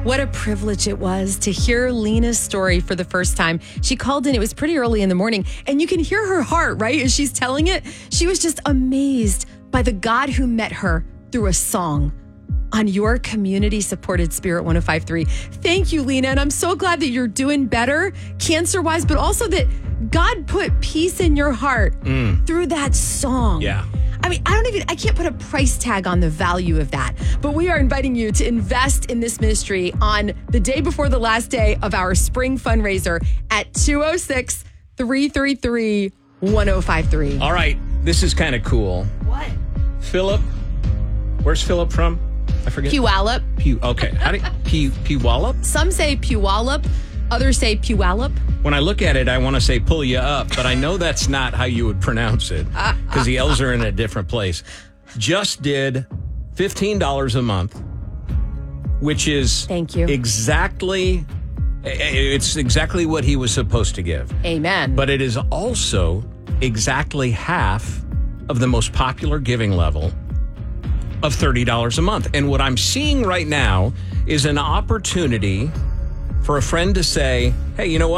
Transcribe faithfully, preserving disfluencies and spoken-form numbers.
What a privilege it was to hear Lena's story for the first time. She called in, it was pretty early in the morning, and you can hear her heart, right? As she's telling it, she was just amazed by the God who met her through a song on your community-supported Spirit one oh five point three. Thank you, Lena, and I'm so glad that you're doing better cancer-wise, but also that God put peace in your heart mm. through that song. Yeah. I mean, I don't even, I can't put a price tag on the value of that, but we are inviting you to invest in this ministry on the day before the last day of our spring fundraiser at two oh six, three three three, one oh five three. All right, this is kind of cool. What? Philip, where's Philip from? I forget. Puyallup. Pew, okay. How do you, Pew, Puyallup? Some say Puyallup, others say Puyallup. When I look at it, I want to say pull you up, but I know that's not how you would pronounce it because the L's are in a different place. Just did fifteen dollars a month, which is Thank you. exactly, it's exactly what he was supposed to give. Amen. But it is also exactly half of the most popular giving level of thirty dollars a month. And what I'm seeing right now is an opportunity for a friend to say, hey, you know what?